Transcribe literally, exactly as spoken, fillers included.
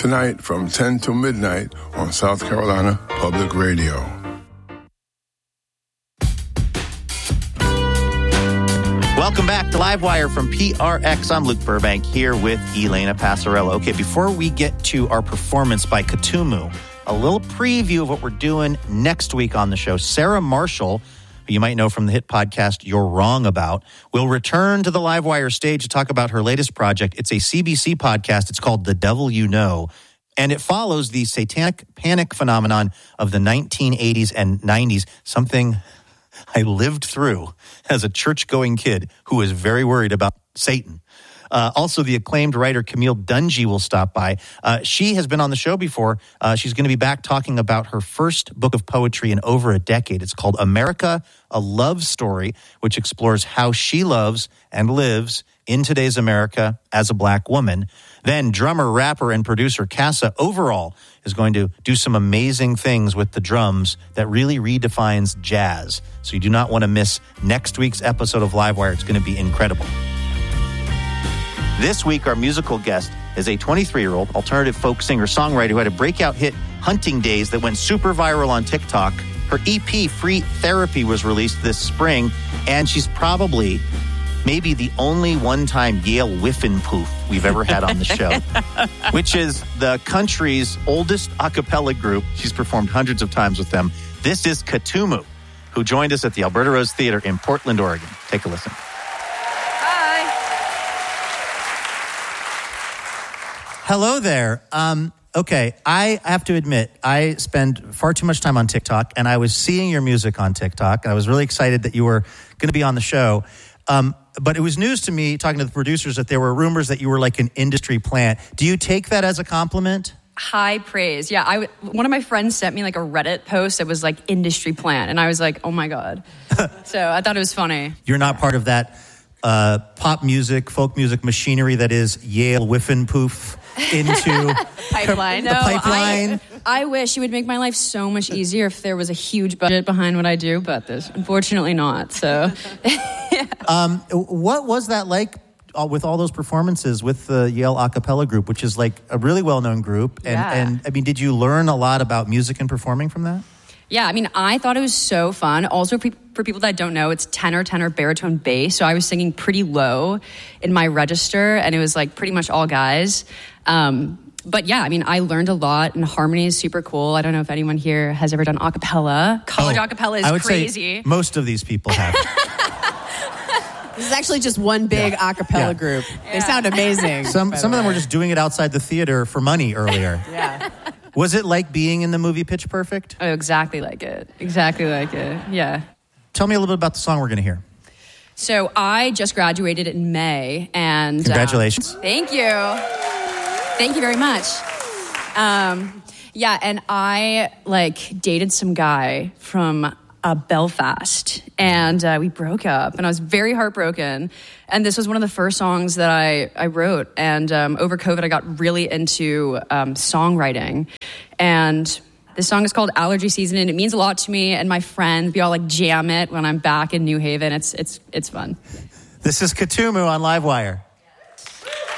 Tonight from ten to midnight on South Carolina Public Radio. Welcome back to Livewire from P R X. I'm Luke Burbank here with Elena Passarello. Okay, before we get to our performance by Katumu, a little preview of what we're doing next week on the show. Sarah Marshall, who you might know from the hit podcast You're Wrong About, will return to the Livewire stage to talk about her latest project. It's a C B C podcast. It's called The Devil You Know, and it follows the satanic panic phenomenon of the nineteen eighties and nineties, something I lived through as a church-going kid who was very worried about Satan. Uh, also, the acclaimed writer Camille Dungy will stop by. Uh, she has been on the show before. Uh, she's going to be back talking about her first book of poetry in over a decade. It's called America, A Love Story, which explores how she loves and lives in today's America as a black woman. Then drummer, rapper, and producer Casa Overall is going to do some amazing things with the drums that really redefines jazz. So you do not want to miss next week's episode of Livewire. It's going to be incredible. This week, our musical guest is a twenty-three-year-old alternative folk singer-songwriter who had a breakout hit, Hunting Days, that went super viral on TikTok. Her E P, Free Therapy, was released this spring, and she's probably maybe the only one-time Yale Whiffin' Poof we've ever had on the show, which is the country's oldest a cappella group. She's performed hundreds of times with them. This is Katumu, who joined us at the Alberta Rose Theater in Portland, Oregon. Take a listen. Hi. Hello there. Um, okay, I have to admit, I spend far too much time on TikTok, and I was seeing your music on TikTok, and I was really excited that you were going to be on the show. Um, but it was news to me, talking to the producers, that there were rumors that you were like an industry plant. Do you take that as a compliment? High praise. Yeah, I, one of my friends sent me like a Reddit post that was like industry plant, and I was like, oh my God. So I thought it was funny. You're not part of that uh, pop music, folk music machinery that is Yale Whiffin' Poof into pipeline. the No, pipeline. I, I wish it would make my life so much easier if there was a huge budget behind what I do, but there's unfortunately not. So, yeah. um, what was that like uh, with all those performances with the Yale a cappella group, which is like a really well-known group? And, Yeah. and I mean, did you learn a lot about music and performing from that? Yeah, I mean, I thought it was so fun. Also, for, for people that don't know, it's tenor, tenor, baritone, bass. So I was singing pretty low in my register, and it was like pretty much all guys. Um, but yeah, I mean, I learned a lot, and harmony is super cool. I don't know if anyone here has ever done a cappella. College Oh, a cappella is I would crazy. say most of these people have. This is actually just one big Yeah. a cappella Yeah. group. Yeah. They sound amazing. Some by some the of them way. were just doing it outside the theater for money earlier. Yeah. Was it like being in the movie Pitch Perfect? Oh, exactly like it. Exactly like it. Yeah. Tell me a little bit about the song we're going to hear. So I just graduated in May, and uh, Congratulations. thank you, thank you very much. Um, yeah, and I like dated some guy from uh, Belfast, and uh, we broke up, and I was very heartbroken. And this was one of the first songs that I I wrote. And um, over COVID, I got really into um, songwriting, and this song is called Allergy Season, and it means a lot to me and my friends. We all like jam it when I'm back in New Haven. It's it's it's fun. This is Katumu on Livewire.